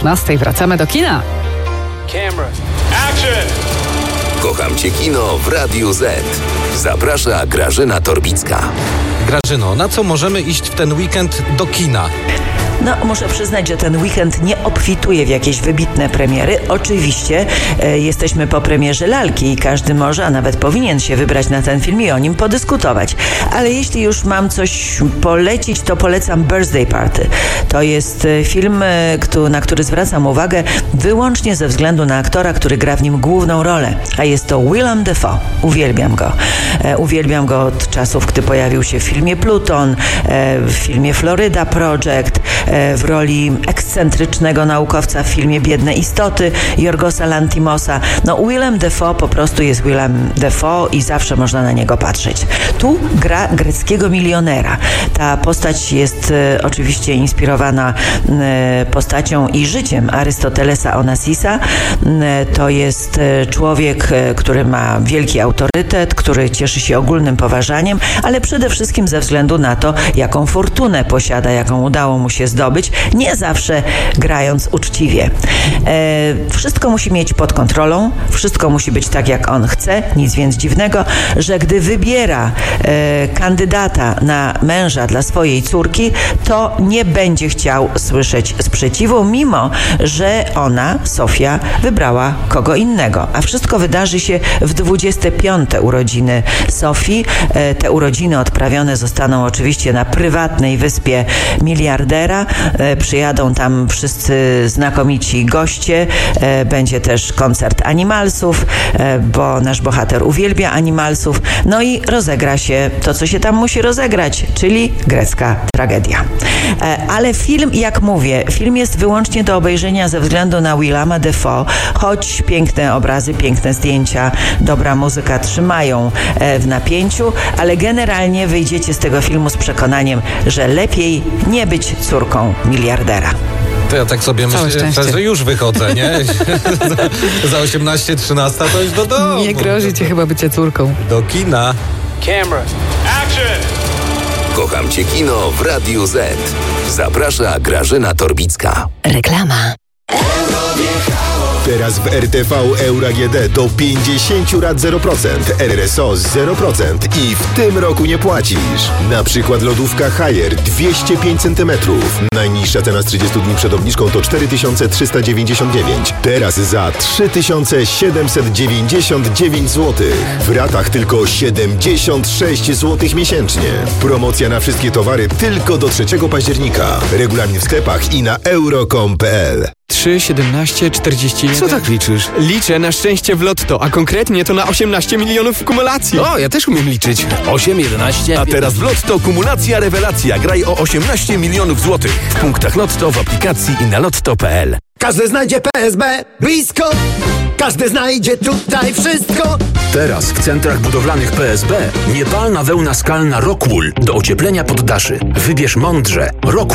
15 wracamy do kina. Camera. Action! Kocham Cię Kino w Radiu Z. Zaprasza Grażyna Torbicka. Grażyno, na co możemy iść w ten weekend do kina? No, muszę przyznać, że ten weekend nie obfituje w jakieś wybitne premiery. Oczywiście jesteśmy po premierze Lalki i każdy może, a nawet powinien się wybrać na ten film i o nim podyskutować. Ale jeśli już mam coś polecić, to polecam Birthday Party. To jest film, na który zwracam uwagę wyłącznie ze względu na aktora, który gra w nim główną rolę. A jest to Willem Dafoe. Uwielbiam go. Uwielbiam go od czasów, gdy pojawił się w filmie Pluton, w filmie Florida Project, w roli ekscentrycznego naukowca w filmie Biedne istoty Jorgosa Lanthimosa. No, Willem Dafoe po prostu jest Willem Dafoe i zawsze można na niego patrzeć. Tu gra greckiego milionera. Ta postać jest oczywiście inspirowana postacią i życiem Arystotelesa Onassisa. To jest człowiek, który ma wielki autorytet, który cieszy się ogólnym poważaniem, ale przede wszystkim ze względu na to, jaką fortunę posiada, jaką udało mu się zdobyć, nie zawsze grając uczciwie. Wszystko musi mieć pod kontrolą, wszystko musi być tak, jak on chce, nic więc dziwnego, że gdy wybiera kandydata na męża dla swojej córki, to nie będzie chciał słyszeć sprzeciwu, mimo że ona, Sofia, wybrała kogo innego. A wszystko wydarzy się w 25. urodziny Sofii. Te urodziny odprawione zostaną oczywiście na prywatnej wyspie miliardera. Przyjadą tam wszyscy znakomici goście. Będzie też koncert Animalsów, bo nasz bohater uwielbia Animalsów. No i rozegra się to, co się tam musi rozegrać, czyli grecka tragedia. Ale film, jak mówię, film jest wyłącznie do obejrzenia ze względu na Willema Dafoe, choć piękne obrazy, piękne zdjęcia, dobra muzyka trzymają w napięciu, ale generalnie wyjdziecie z tego filmu z przekonaniem, że lepiej nie być córką miliardera. To ja tak sobie myślę, że już wychodzę, nie? za 18:13 to już do domu. Nie grozi ci chyba bycie córką. Do kina. Camera. Action! Kocham Cię Kino w Radiu Z. Zaprasza Grażyna Torbicka. Reklama. Teraz w RTV Euro AGD do 50 rat 0%, RRSO 0% i w tym roku nie płacisz. Na przykład lodówka Haier 205 cm. Najniższa cena z 30 dni przed obniżką to 4399. Teraz za 3799 zł. W ratach tylko 76 zł miesięcznie. Promocja na wszystkie towary tylko do 3 października. Regulamin w sklepach i na euro.com.pl. 3, 17, 41. Co tak liczysz? Liczę na szczęście w lotto, a konkretnie to na 18 milionów w kumulacji. O, ja też umiem liczyć. 8, 11... A teraz w Lotto kumulacja rewelacja. Graj o 18 milionów złotych. W punktach Lotto, w aplikacji i na lotto.pl. Każdy znajdzie PSB blisko. Każdy znajdzie tutaj wszystko. Teraz w centrach budowlanych PSB niepalna wełna skalna Rockwool do ocieplenia poddaszy. Wybierz mądrze. Rockwool.